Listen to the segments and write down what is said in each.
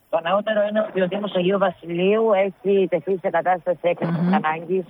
Το νεότερο είναι ότι ο Δήμος Αγίου Βασιλείου έχει τεθεί σε κατάσταση έκτακτης ανάγκης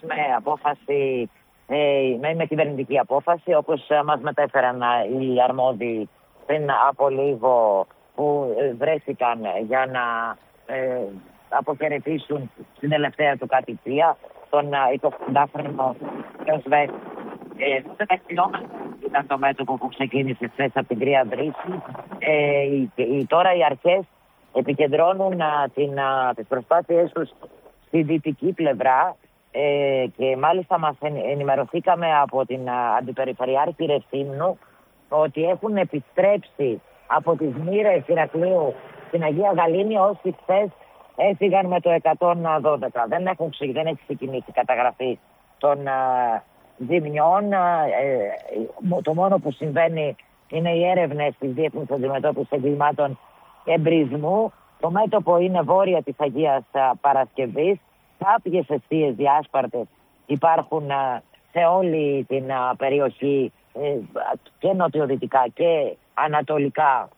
με κυβερνητική απόφαση, όπως μας μετέφεραν οι αρμόδιοι πριν από λίγο, που βρέθηκαν για να αποχαιρετήσουν την τελευταία του κατοικία, τον 25χρονο πρεσβέτη. 10 χιλιόμετρα ήταν το μέτωπο που ξεκίνησε χθες από την Κρία Βρύση. Τώρα οι αρχές επικεντρώνουν τις προσπάθειές τους στη δυτική πλευρά και μάλιστα μας ενημερωθήκαμε από την Αντιπεριφερειάρχη Ρεθύμνου ότι έχουν επιστρέψει από τις Μοίρες Ηρακλείου στην Αγία Γαλήνη όσοι χθες έφυγαν με το 112. Δεν έχει ξεκινήσει η καταγραφή των ζημιών. Το μόνο που συμβαίνει είναι οι έρευνες της Διεύθυνσης Αντιμετώπισης Εγκλημάτων Εμπρισμού. Το μέτωπο είναι βόρεια της Αγίας Παρασκευής. Κάποιες αιστείες διάσπαρτες υπάρχουν σε όλη την περιοχή και νοτιοδυτικά και ανατολικά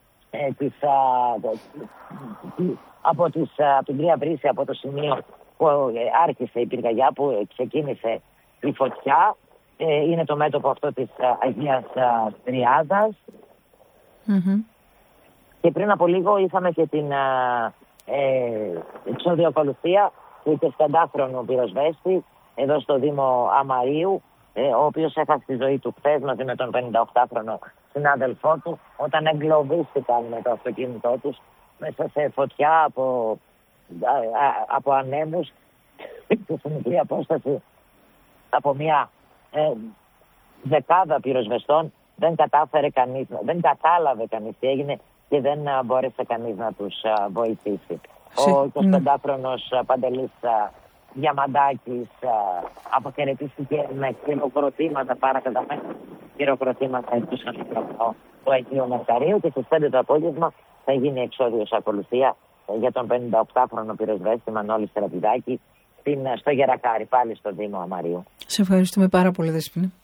από την Κρία Βρύση, από το σημείο που άρχισε η πυρκαγιά, που ξεκίνησε η φωτιά. Είναι το μέτωπο αυτό της Αγίας Τριάδας. Και πριν από λίγο είχαμε και την εξοδιοκολουθία του 25χρονου πυροσβέστη εδώ στο Δήμο Αμαρίου, ο οποίος έχασε τη ζωή του χθες μαζί με τον 58χρονο συνάδελφό του, όταν εγκλωβίστηκαν με το αυτοκίνητό τους μέσα σε φωτιά από ανέμους και σε μικρή απόσταση από μια δεκάδα πυροσβεστών. Δεν κατάλαβε κανείς τι έγινε και δεν μπόρεσε κανείς να τους βοηθήσει. Ο 25χρονος Παντελής Διαμαντάκης αποχαιρετήθηκε με χειροκροτήματα, παρακαταμένα χειροκροτήματα εκτός από το Αγίου Μαρταρίου, και στις 5 το απόγευμα θα γίνει εξόδιος ακολουθία για τον 58χρονο πυροσβέστη Μανώλη Στρατιδάκη στο Γερακάρι, πάλι στο Δήμο Αμαρίου. Σε ευχαριστούμε πάρα πολύ, Δέσποινα.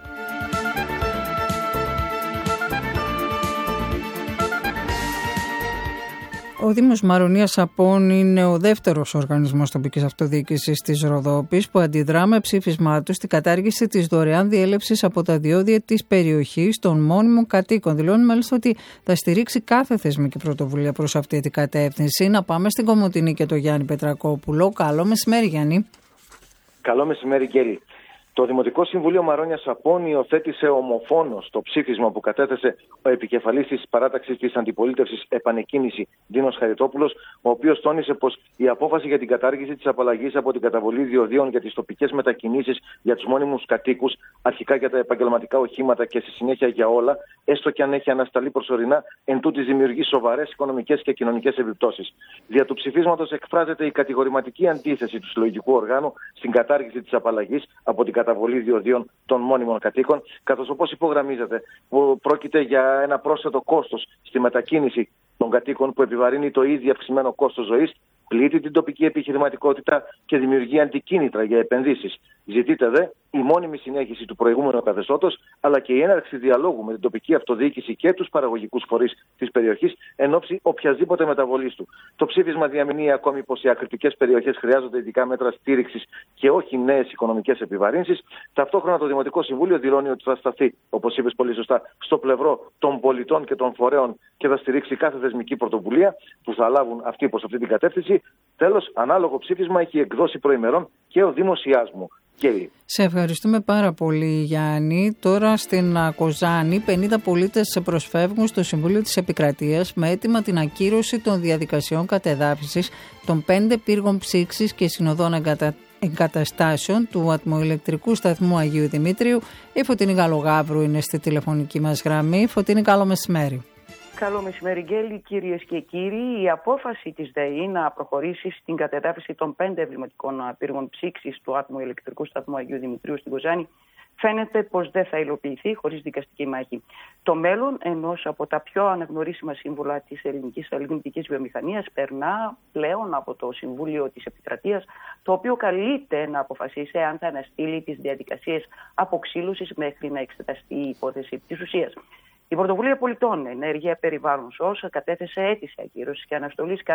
Ο Δήμος Μαρονίας Απών είναι ο δεύτερος οργανισμός τοπικής αυτοδιοίκησης της Ροδόπης που αντιδρά με ψήφισμά του στην κατάργηση της δωρεάν διέλευσης από τα διόδια της περιοχής των μόνιμων κατοίκων. Δηλώνει μάλιστα ότι θα στηρίξει κάθε θεσμική πρωτοβουλία προς αυτή την κατεύθυνση. Να πάμε στην Κομοτηνή και το Γιάννη Πετρακόπουλο. Καλό μεσημέρι, Γιάννη. Καλό μεσημέρι, Γκέλη. Το Δημοτικό Συμβούλιο Μαρόνιας Απών υιοθέτησε ομοφόνος το ψήφισμα που κατέθεσε ο επικεφαλής της παράταξης της αντιπολίτευσης Επανεκκίνηση, Δίνος Χαριτόπουλος, ο οποίος τόνισε πως η απόφαση για την κατάργηση της απαλλαγής από την καταβολή διοδίων για τις τοπικές μετακινήσεις για τους μόνιμους κατοίκους, αρχικά για τα επαγγελματικά οχήματα και στη συνέχεια για όλα, έστω και αν έχει ανασταλεί προσωρινά, εντούτοις δημιουργεί σοβαρές οικονομικές και κοινωνικές επιπτώσεις. Δια του ψηφίσματος εκφράζεται η κατηγορηματική αντίθεση του συλλογικού οργάνου στην κατάργηση της απαλλαγής από την καταβολή διοδίων των μόνιμων κατοίκων, καθώς, όπως υπογραμμίζεται, που πρόκειται για ένα πρόσθετο κόστος στη μετακίνηση των κατοίκων που επιβαρύνει το ήδη αυξημένο κόστος ζωής, πλήττει την τοπική επιχειρηματικότητα και δημιουργεί αντικίνητρα για επενδύσεις. Ζητείται δε η μόνιμη συνέχιση του προηγούμενου καθεστώτος, αλλά και η έναρξη διαλόγου με την τοπική αυτοδιοίκηση και τους παραγωγικούς φορείς της περιοχής εν ώψη οποιασδήποτε μεταβολής του. Το ψήφισμα διαμηνύει ακόμη πως οι ακριτικές περιοχές χρειάζονται ειδικά μέτρα στήριξης και όχι νέες οικονομικές επιβαρύνσεις. Ταυτόχρονα το Δημοτικό Συμβούλιο δηλώνει ότι θα σταθεί, όπως είπες πολύ σωστά, στο πλευρό των πολιτών και των φορέων και θα στηρίξει κάθε θεσμική πρωτοβουλία που θα λάβουν αυτοί προς αυτή την κατεύθυνση. Τέλος, ανάλογο ψήφισμα έχει εκδώσει προημερών και ο Δήμος Ιάσμου. Σε ευχαριστούμε πάρα πολύ, Γιάννη. Τώρα στην Κοζάνη 50 πολίτες προσφεύγουν στο Συμβούλιο της Επικρατείας με αίτημα την ακύρωση των διαδικασιών κατεδάφισης των 5 πύργων ψήξης και συνοδών εγκαταστάσεων του ατμοηλεκτρικού σταθμού Αγίου Δημήτριου. Η Φωτεινή Γαλογάβρου είναι στη τηλεφωνική μας γραμμή. Φωτεινή, καλό μεσημέρι. Καλό μεσημέρι, Γκέλη, κυρίες και κύριοι. Η απόφαση της ΔΕΗ να προχωρήσει στην κατεδάφιση των 5 εμβληματικών πύργων ψήξης του άτμου-ηλεκτρικού σταθμού Αγίου Δημητρίου στην Κοζάνη φαίνεται πως δεν θα υλοποιηθεί χωρίς δικαστική μάχη. Το μέλλον ενός από τα πιο αναγνωρίσιμα σύμβουλα της ελληνικής ελληνικής βιομηχανίας περνά πλέον από το Συμβούλιο της Επικρατείας, το οποίο καλείται να αποφασίσει αν θα αναστείλει τις διαδικασίες αποξύλωσης μέχρι να εξεταστεί η υπόθεση της ουσίας. Η Πρωτοβουλία Πολιτών, Ενέργεια, Περιβάλλον, ΣΟΣ, κατέθεσε αίτηση ακύρωσης και αναστολής